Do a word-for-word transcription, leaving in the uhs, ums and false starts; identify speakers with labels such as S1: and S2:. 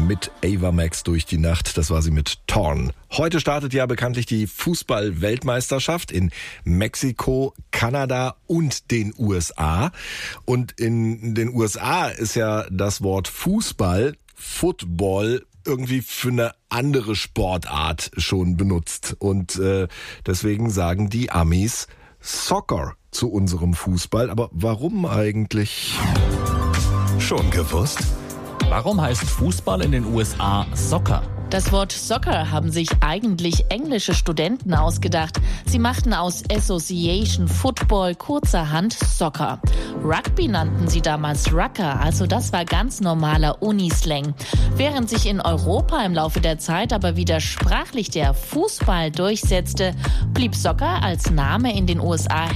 S1: mit Ava Max durch die Nacht. Das war sie mit Torn. Heute startet ja bekanntlich die Fußball-Weltmeisterschaft in Mexiko, Kanada und den U S A. Und in den U S A ist ja das Wort Fußball, Football, irgendwie für eine andere Sportart schon benutzt. Und äh, deswegen sagen die Amis Soccer zu unserem Fußball. Aber warum eigentlich?
S2: Schon gewusst?
S3: Warum heißt Fußball in den U S A Soccer?
S4: Das Wort Soccer haben sich eigentlich englische Studenten ausgedacht. Sie machten aus Association Football kurzerhand Soccer. Rugby nannten sie damals Rucker, also das war ganz normaler Unislang. Während sich in Europa im Laufe der Zeit aber wieder sprachlich der Fußball durchsetzte, blieb Soccer als Name in den U S A